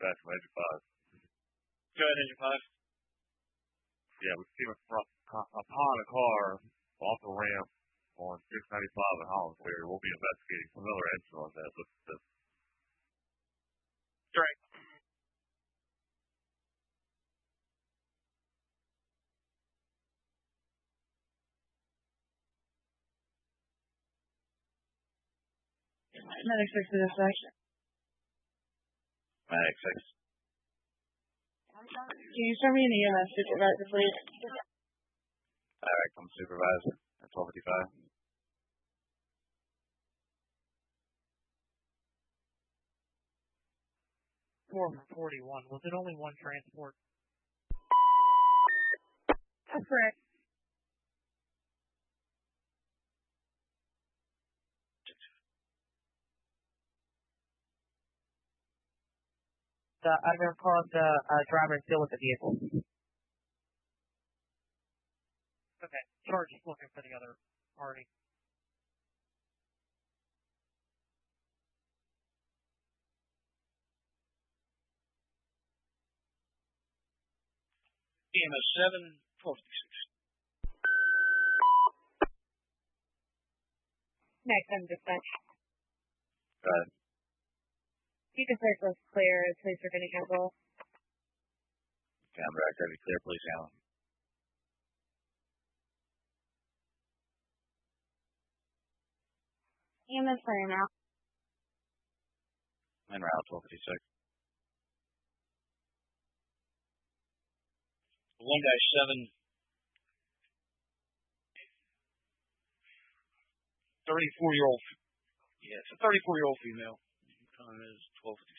dispatch from Engine 5. Go ahead, Engine 5. Yeah, we came upon a car off the ramp on 695 in Hollinsbury. We'll be investigating some other incident on that. Right. Medic 6 to dispatch. Medic 6. Can you send me an EMS supervisor, please? Alright, I'm supervisor at 1255. 441. Was it only one transport? That's correct. I'm going to call the driver and deal with the vehicle. Okay. Charge is looking for the other party. EMS 7, 1256. Next, I'm dispatch. Go ahead. You can search was clear. Police are going to cancel. Camera director, be clear, please handle. EMS fire now. En route 1256. 1-7. 34-year-old. Yeah, it's a 34-year-old female. Time is 12:55.